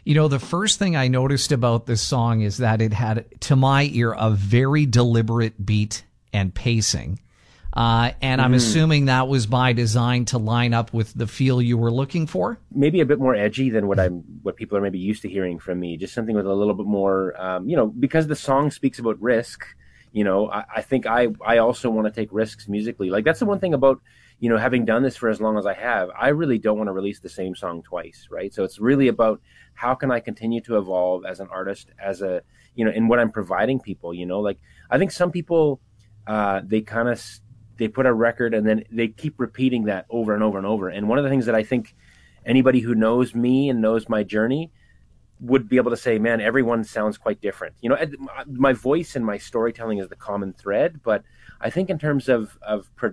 You know, the first thing I noticed about this song is that it had, to my ear, a very deliberate beat and pacing. And I'm assuming that was by design to line up with the feel you were looking for. Maybe a bit more edgy than what people are maybe used to hearing from me. Just something with a little bit more, because the song speaks about risk. I think I also want to take risks musically. Like, that's the one thing about, having done this for as long as I have. I really don't want to release the same song twice, right? So it's really about how can I continue to evolve as an artist, in what I'm providing people. Like, I think some people they put a record and then they keep repeating that over and over and over. And one of the things that I think anybody who knows me and knows my journey would be able to say, man, everyone sounds quite different. My voice and my storytelling is the common thread, but I think in terms of